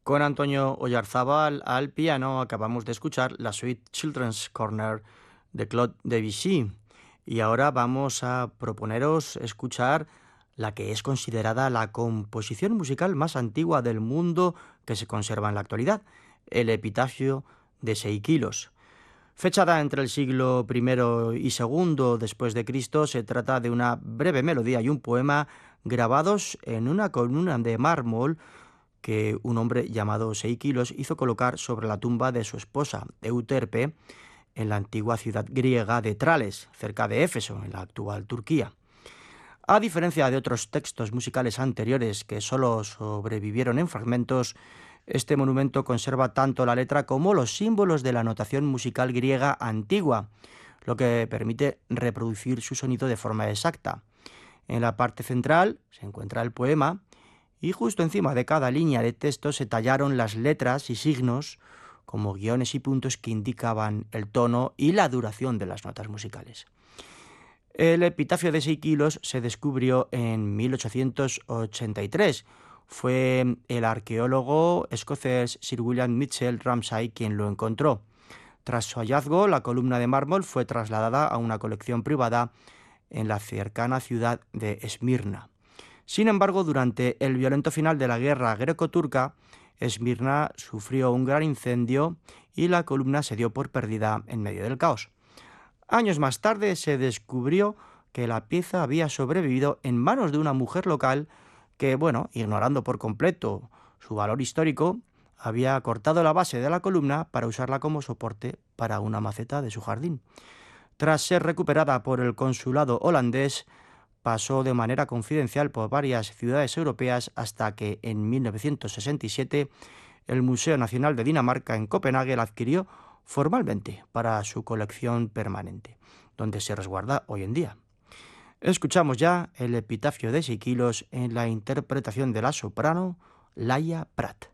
Con Antonio Oyarzábal al piano acabamos de escuchar la suite Children's Corner de Claude Debussy. Y ahora vamos a proponeros escuchar la que es considerada la composición musical más antigua del mundo que se conserva en la actualidad, el Epitafio de Seikilos. Fechada entre el siglo I y II después de Cristo, se trata de una breve melodía y un poema grabados en una columna de mármol que un hombre llamado Seikilos hizo colocar sobre la tumba de su esposa, Euterpe, en la antigua ciudad griega de Trales, cerca de Éfeso, en la actual Turquía. A diferencia de otros textos musicales anteriores que solo sobrevivieron en fragmentos, este monumento conserva tanto la letra como los símbolos de la notación musical griega antigua, lo que permite reproducir su sonido de forma exacta. En la parte central se encuentra el poema y justo encima de cada línea de texto se tallaron las letras y signos como guiones y puntos que indicaban el tono y la duración de las notas musicales. El epitafio de Seikilos se descubrió en 1883. Fue el arqueólogo escocés Sir William Mitchell Ramsay quien lo encontró. Tras su hallazgo, la columna de mármol fue trasladada a una colección privada en la cercana ciudad de Esmirna. Sin embargo, durante el violento final de la guerra greco-turca, Esmirna sufrió un gran incendio y la columna se dio por perdida en medio del caos. Años más tarde se descubrió que la pieza había sobrevivido en manos de una mujer local que, ignorando por completo su valor histórico, había cortado la base de la columna para usarla como soporte para una maceta de su jardín. Tras ser recuperada por el consulado holandés, pasó de manera confidencial por varias ciudades europeas hasta que en 1967 el Museo Nacional de Dinamarca en Copenhague la adquirió formalmente para su colección permanente, donde se resguarda hoy en día. Escuchamos ya el epitafio de Seikilos en la interpretación de la soprano Laia Prat.